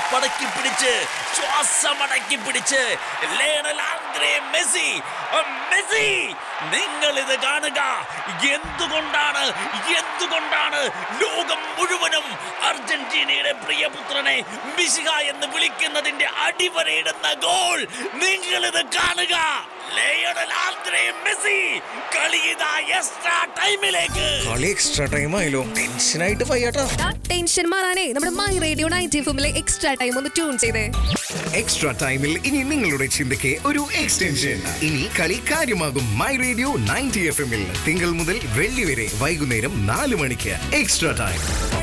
കൈപ്പടക്കി പിടിച്ച് ശ്വാസമടക്കി പിടിച്ച് Lionel Andre Messi Messi നിങ്ങൾ ഇത് കാണുക. എന്തുകൊണ്ടാണ് ലോകം മുഴുവനും അർജന്റീനയുടെ പ്രിയപുത്രനെ മിശിഹ എന്ന് വിളിക്കുന്നതിന്റെ അടിവരയിടുന്ന ഗോൾ നിങ്ങൾ ഇത് കാണുക. ലയണൽ ആന്ദ്രേ മെസ്സി കളി എക്സ്ട്രാ ടൈമിലേക്ക്. കളി എക്സ്ട്രാ ടൈം ആയല്ലോ, ടെൻഷനായിട്ട് വയ്യാട്ടാ. ടെൻഷൻ മാറാനേ നമ്മുടെ മൈ റേഡിയോ 90 എഫ്എമ്മിലെ എക്സ്ട്രാ ടൈം ഒന്ന് ട്യൂൺ ചെയ്തേ. എക്സ്ട്രാ ടൈമിൽ ഇനി നിങ്ങളുടെ ചിന്തയ്ക്ക് ഒരു എക്സ്റ്റൻഷൻ. ഇനി കളി കാര്യമാകും മൈ റേഡിയോ 90 FM-ൽ തിങ്കൾ മുതൽ വെള്ളി വരെ വൈകുന്നേരം 4 മണിക്ക് എക്സ്ട്രാ ടൈം.